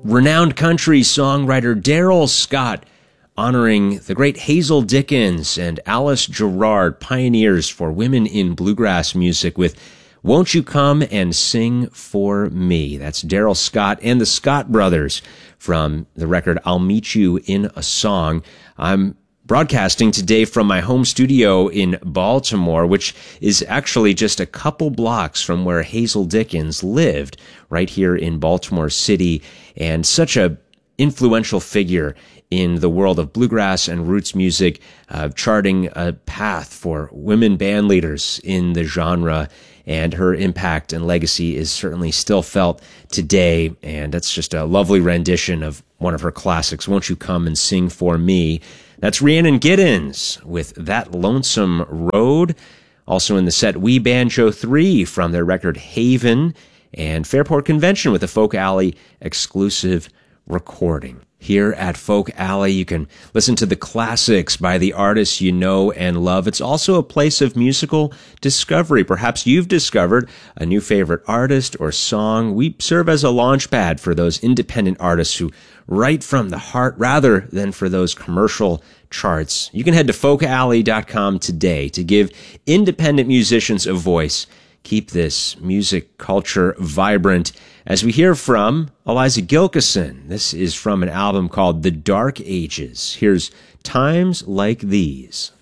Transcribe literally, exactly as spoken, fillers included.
Renowned country songwriter Darrell Scott, honoring the great Hazel Dickens and Alice Gerrard, pioneers for women in bluegrass music, with Won't You Come and Sing for Me. That's Darrell Scott and the Scott Brothers from the record I'll Meet You in a Song. I'm broadcasting today from my home studio in Baltimore, which is actually just a couple blocks from where Hazel Dickens lived, right here in Baltimore City, and such a influential figure in the world of bluegrass and roots music, uh, charting a path for women band leaders in the genre. And her impact and legacy is certainly still felt today. And that's just a lovely rendition of one of her classics, Won't You Come and Sing for Me. That's Rhiannon Giddens with That Lonesome Road. Also in the set, We Banjo three from their record Haven, and Fairport Convention with a Folk Alley exclusive recording. Here at Folk Alley, you can listen to the classics by the artists you know and love. It's also a place of musical discovery. Perhaps you've discovered a new favorite artist or song. We serve as a launch pad for those independent artists who write from the heart rather than for those commercial charts. You can head to folk alley dot com today to give independent musicians a voice. Keep this music culture vibrant. As we hear from Eliza Gilkyson, this is from an album called The Dark Ages. Here's Times Like These.